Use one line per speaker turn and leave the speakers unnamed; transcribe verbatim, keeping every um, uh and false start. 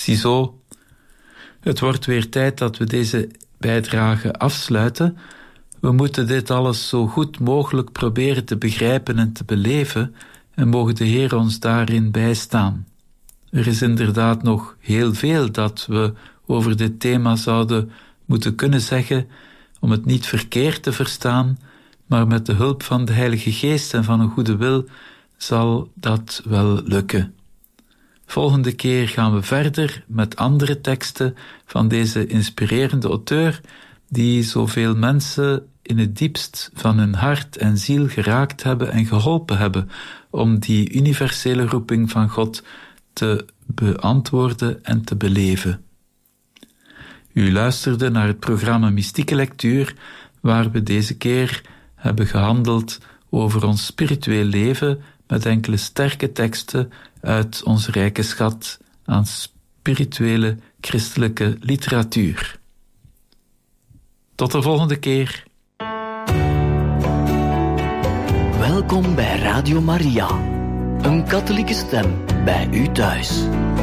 Ziezo, het wordt weer tijd dat we deze bijdrage afsluiten. We moeten dit alles zo goed mogelijk proberen te begrijpen en te beleven en mogen de Heer ons daarin bijstaan. Er is inderdaad nog heel veel dat we over dit thema zouden moeten kunnen zeggen om het niet verkeerd te verstaan, maar met de hulp van de Heilige Geest en van een goede wil zal dat wel lukken. Volgende keer gaan we verder met andere teksten van deze inspirerende auteur die zoveel mensen in het diepst van hun hart en ziel geraakt hebben en geholpen hebben om die universele roeping van God te beantwoorden en te beleven. U luisterde naar het programma Mystieke Lectuur, waar we deze keer hebben gehandeld over ons spiritueel leven met enkele sterke teksten uit onze rijke schat aan spirituele christelijke literatuur. Tot de volgende keer.
Welkom bij Radio Maria, een katholieke stem bij u thuis.